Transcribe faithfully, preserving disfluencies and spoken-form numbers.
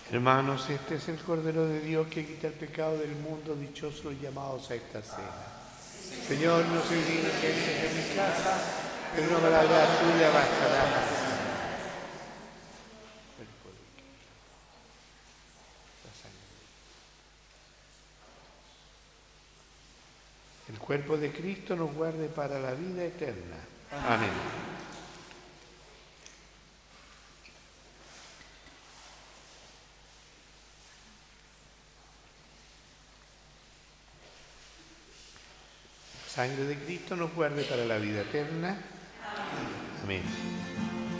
Hermanos, este es el Cordero de Dios que quita el pecado del mundo, dichosos los llamados a esta cena. Señor, no soy digno que entres en mi casa, pero una palabra tuya bastará. El cuerpo de Cristo nos guarde para la vida eterna. Amén. La sangre de Cristo nos guarde para la vida eterna. Amén.